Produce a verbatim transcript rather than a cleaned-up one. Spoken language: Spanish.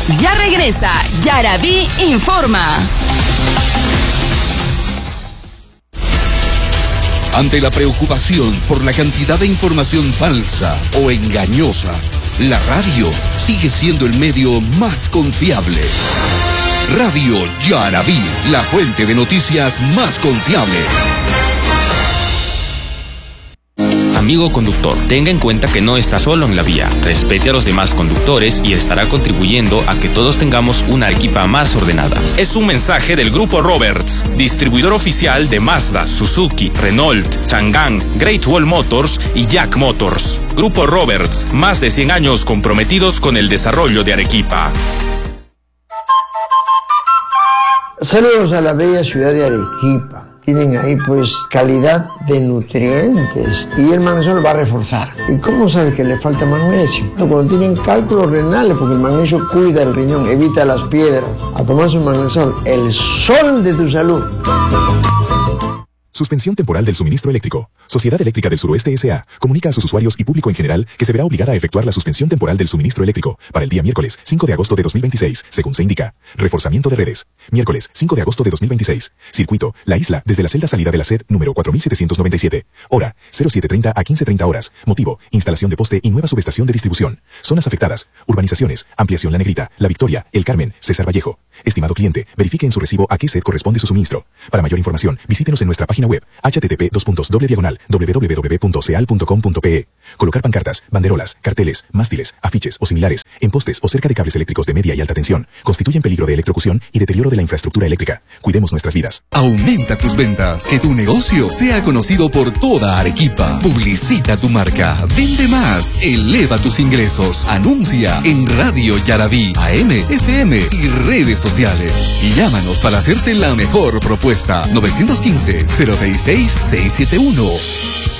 Ya regresa Yaraví Informa. Ante la preocupación por la cantidad de información falsa o engañosa, la radio sigue siendo el medio más confiable. Radio Yaraví, la fuente de noticias más confiable. Amigo conductor, tenga en cuenta que no está solo en la vía. Respete a los demás conductores y estará contribuyendo a que todos tengamos una Arequipa más ordenada. Es un mensaje del Grupo Roberts, distribuidor oficial de Mazda, Suzuki, Renault, Chang'an, Great Wall Motors y Jack Motors. Grupo Roberts, más de cien años comprometidos con el desarrollo de Arequipa. Saludos a la bella ciudad de Arequipa. Tienen ahí pues calidad de nutrientes y el magnesio lo va a reforzar. ¿Y cómo sabes que le falta magnesio? Cuando tienen cálculos renales, porque el magnesio cuida el riñón, evita las piedras. A tomarse un magnesol, el sol de tu salud. Suspensión temporal del suministro eléctrico. Sociedad Eléctrica del Suroeste S A comunica a sus usuarios y público en general que se verá obligada a efectuar la suspensión temporal del suministro eléctrico para el día miércoles cinco de agosto de dos mil veintiséis, según se indica. Reforzamiento de redes. Miércoles cinco de agosto de dos mil veintiséis. Circuito, La Isla, desde la celda salida de la S E D número cuatro mil setecientos noventa y siete. Hora, cero siete treinta a quince treinta horas. Motivo, instalación de poste y nueva subestación de distribución. Zonas afectadas, urbanizaciones, ampliación La Negrita, La Victoria, El Carmen, César Vallejo. Estimado cliente, verifique en su recibo a qué S E D corresponde su suministro. Para mayor información, visítenos en nuestra página web, h t t p dos puntos doble diagonal w w w punto ceal punto com punto p e. Colocar pancartas, banderolas, carteles, mástiles, afiches o similares en postes o cerca de cables eléctricos de media y alta tensión constituyen peligro de electrocución y deterioro de la infraestructura eléctrica. Cuidemos nuestras vidas. Aumenta tus ventas, que tu negocio sea conocido por toda Arequipa. Publicita tu marca, vende más, eleva tus ingresos. Anuncia en Radio Yaraví, A M, F M y redes sociales. Y llámanos para hacerte la mejor propuesta. nueve uno cinco, cero seis seis, seis siete uno.